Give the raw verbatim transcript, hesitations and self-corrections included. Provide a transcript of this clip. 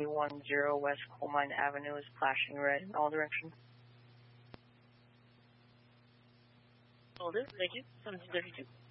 three one zero West Coal Mine Avenue is flashing red in all directions. Will do. Thank you. seventeen thirty-two.